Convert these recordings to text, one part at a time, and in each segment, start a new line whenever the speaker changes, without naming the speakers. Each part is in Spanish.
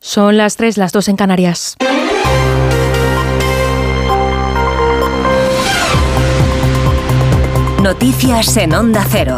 Son las 3, las 2 en Canarias.
Noticias en Onda Cero.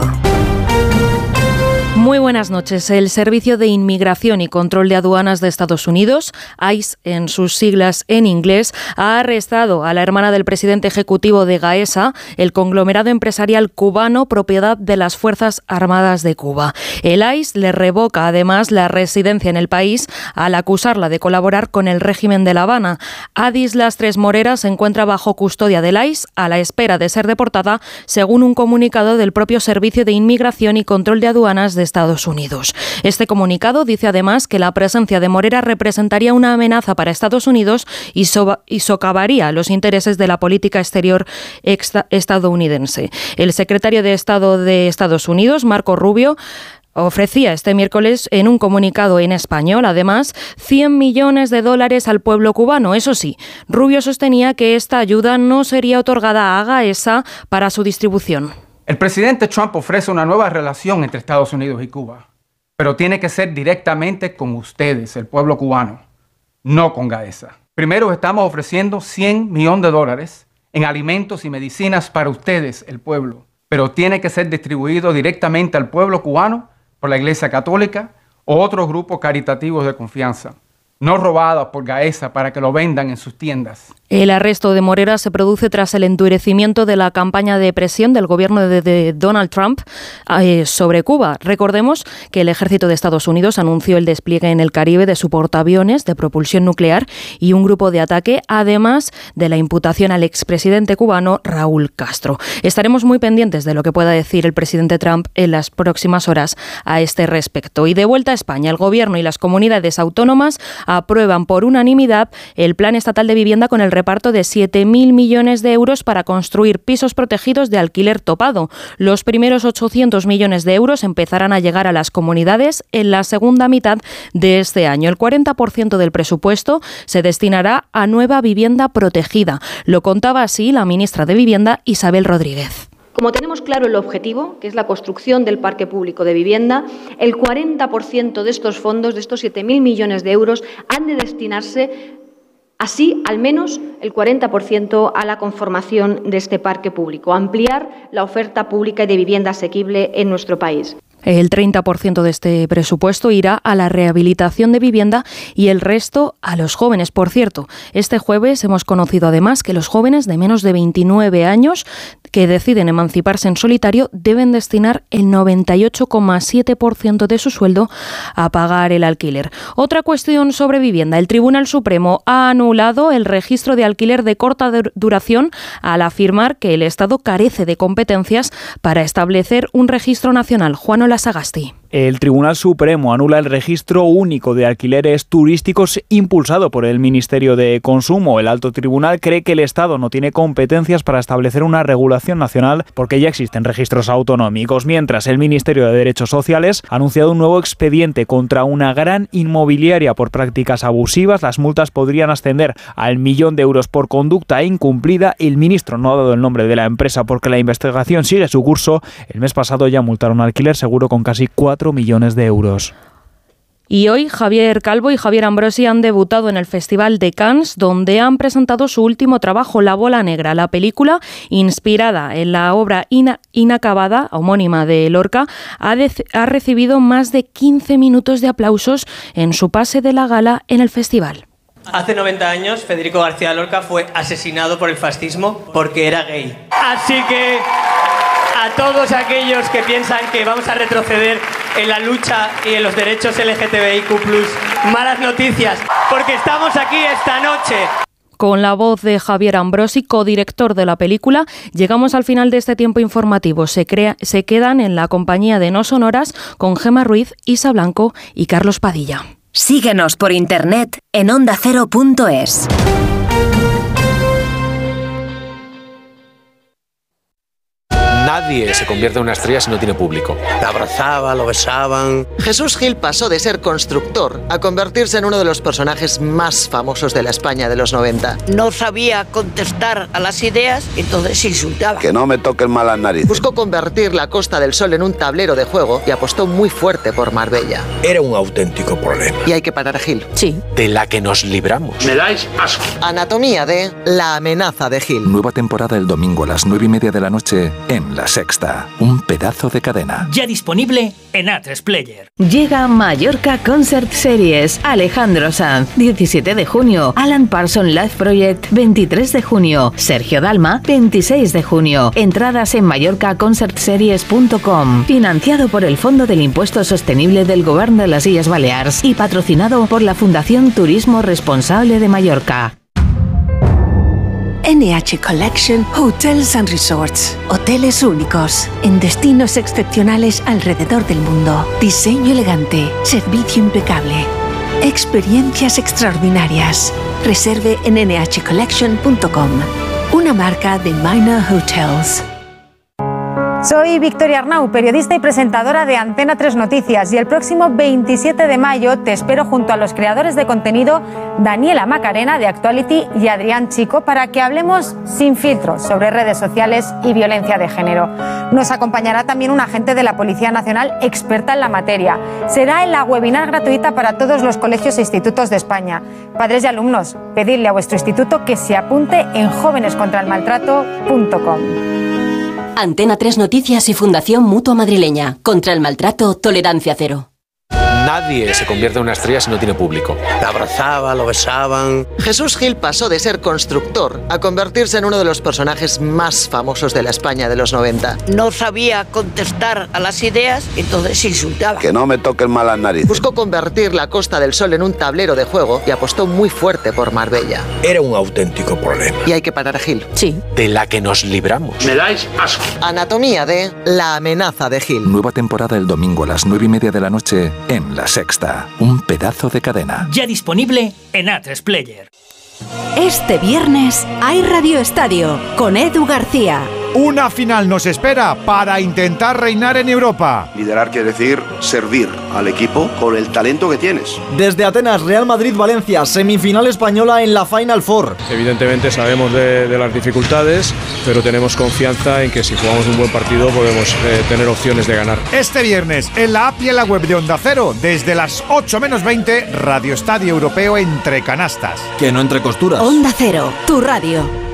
Muy buenas noches. El Servicio de Inmigración y Control de Aduanas de Estados Unidos, ICE en sus siglas en inglés, ha arrestado a la hermana del presidente ejecutivo de Gaesa, el conglomerado empresarial cubano propiedad de las Fuerzas Armadas de Cuba. El ICE le revoca además la residencia en el país al acusarla de colaborar con el régimen de La Habana. Adis Lastres Morera se encuentra bajo custodia del ICE a la espera de ser deportada, según un comunicado del propio Servicio de Inmigración y Control de Aduanas de Estados Unidos. Este comunicado dice además que la presencia de Morera representaría una amenaza para Estados Unidos y socavaría los intereses de la política exterior estadounidense. El secretario de Estado de Estados Unidos, Marco Rubio, ofrecía este miércoles en un comunicado en español, además, $100 millones al pueblo cubano. Eso sí, Rubio sostenía que esta ayuda no sería otorgada a Gaesa para su distribución.
El presidente Trump ofrece una nueva relación entre Estados Unidos y Cuba, pero tiene que ser directamente con ustedes, el pueblo cubano, no con Gaesa. Primero estamos ofreciendo $100 millones en alimentos y medicinas para ustedes, el pueblo, pero tiene que ser distribuido directamente al pueblo cubano por la Iglesia Católica o otros grupos caritativos de confianza, no robados por Gaesa para que lo vendan en sus tiendas.
El arresto de Morera se produce tras el endurecimiento de la campaña de presión del gobierno de Donald Trump sobre Cuba. Recordemos que el ejército de Estados Unidos anunció el despliegue en el Caribe de su portaaviones de propulsión nuclear y un grupo de ataque, además de la imputación al expresidente cubano Raúl Castro. Estaremos muy pendientes de lo que pueda decir el presidente Trump en las próximas horas a este respecto. Y de vuelta a España, el gobierno y las comunidades autónomas aprueban por unanimidad el Plan Estatal de Vivienda con el reparto de 7.000 millones de euros para construir pisos protegidos de alquiler topado. Los primeros 800 millones de euros empezarán a llegar a las comunidades en la segunda mitad de este año. El 40% del presupuesto se destinará a nueva vivienda protegida. Lo contaba así la ministra de Vivienda, Isabel Rodríguez.
Como tenemos claro el objetivo, que es la construcción del parque público de vivienda, el 40% de estos fondos, de estos 7.000 millones de euros, han de destinarse así, al menos el 40% a la conformación de este parque público, ampliar la oferta pública de vivienda asequible en nuestro país.
El 30% de este presupuesto irá a la rehabilitación de vivienda y el resto a los jóvenes. Por cierto, este jueves hemos conocido además que los jóvenes de menos de 29 años que deciden emanciparse en solitario deben destinar el 98,7% de su sueldo a pagar el alquiler. Otra cuestión sobre vivienda. El Tribunal Supremo ha anulado el registro de alquiler de corta duración al afirmar que el Estado carece de competencias para establecer un registro nacional. Juan Ola Sagasti.
El Tribunal Supremo anula el registro único de alquileres turísticos impulsado por el Ministerio de Consumo. El Alto Tribunal cree que el Estado no tiene competencias para establecer una regulación nacional porque ya existen registros autonómicos, mientras el Ministerio de Derechos Sociales ha anunciado un nuevo expediente contra una gran inmobiliaria por prácticas abusivas. Las multas podrían ascender al 1 millón de euros por conducta incumplida. El ministro no ha dado el nombre de la empresa porque la investigación sigue su curso. El mes pasado ya multaron al alquiler seguro con casi 4 millones de euros.
Y hoy Javier Calvo y Javier Ambrosi han debutado en el Festival de Cannes, donde han presentado su último trabajo, La Bola Negra. La película, inspirada en la obra inacabada, homónima de Lorca, ha recibido más de 15 minutos de aplausos en su pase de la gala en el festival.
Hace 90 años, Federico García Lorca fue asesinado por el fascismo porque era gay. Así que a todos aquellos que piensan que vamos a retroceder en la lucha y en los derechos LGTBIQ+, malas noticias, porque estamos aquí esta noche.
Con la voz de Javier Ambrosi, codirector de la película, llegamos al final de este tiempo informativo. Se quedan en la compañía de No Sonoras con Gemma Ruiz, Isa Blanco y Carlos Padilla.
Síguenos por internet en ondacero.es.
Nadie se convierte en una estrella si no tiene público.
Lo abrazaban, lo besaban.
Jesús Gil pasó de ser constructor a convertirse en uno de los personajes más famosos de la España de los 90.
No sabía contestar a las ideas, entonces se insultaba.
Que no me toquen mal las narices.
Buscó convertir la Costa del Sol en un tablero de juego y apostó muy fuerte por Marbella.
Era un auténtico problema.
Y hay que parar a Gil.
Sí.
De la que nos libramos.
Me dais asco.
Anatomía de La amenaza de Gil.
Nueva temporada el domingo a las 9:30 de la noche en La Sexta. Un pedazo de cadena.
Ya disponible en A3 Player.
Llega Mallorca Concert Series. Alejandro Sanz, 17 de junio. Alan Parsons Live Project, 23 de junio. Sergio Dalma, 26 de junio. Entradas en mallorcaconcertseries.com. Financiado por el Fondo del Impuesto Sostenible del Govern de las Illes Balears y patrocinado por la Fundación Turismo Responsable de Mallorca.
NH Collection Hotels and Resorts. Hoteles únicos, en destinos excepcionales alrededor del mundo. Diseño elegante, servicio impecable. Experiencias extraordinarias. Reserve en nhcollection.com. Una marca de Minor Hotels.
Soy Victoria Arnau, periodista y presentadora de Antena 3 Noticias, y el próximo 27 de mayo te espero junto a los creadores de contenido Daniela Macarena de Actuality y Adrián Chico para que hablemos sin filtros sobre redes sociales y violencia de género. Nos acompañará también un agente de la Policía Nacional experta en la materia. Será en la webinar gratuita para todos los colegios e institutos de España. Padres y alumnos, pedidle a vuestro instituto que se apunte en jovenescontraelmaltrato.com.
Antena 3 Noticias y Fundación Mutua Madrileña. Contra el maltrato, tolerancia cero.
Nadie se convierte en una estrella si no tiene público.
Lo abrazaban, lo besaban.
Jesús Gil pasó de ser constructor a convertirse en uno de los personajes más famosos de la España de los 90.
No sabía contestar a las ideas, entonces se insultaba.
Que no me toquen mal las narices.
Buscó convertir la Costa del Sol en un tablero de juego y apostó muy fuerte por Marbella.
Era un auténtico problema.
Y hay que parar a Gil.
Sí.
De la que nos libramos.
Me dais asco.
Anatomía de La amenaza de Gil.
Nueva temporada el domingo a las 9:30 de la noche en La Sexta. Un pedazo de cadena.
Ya disponible en A3 Player.
Este viernes hay Radio Estadio con Edu García.
Una final nos espera para intentar reinar en Europa.
Liderar quiere decir servir al equipo con el talento que tienes.
Desde Atenas, Real Madrid-Valencia, semifinal española en la Final Four.
Evidentemente sabemos de las dificultades, pero tenemos confianza en que si jugamos un buen partido podemos tener opciones de ganar.
Este viernes, en la app y en la web de Onda Cero, desde las 8:20, Radio Estadio Europeo entre canastas.
Que no entre costuras.
Onda Cero, tu radio.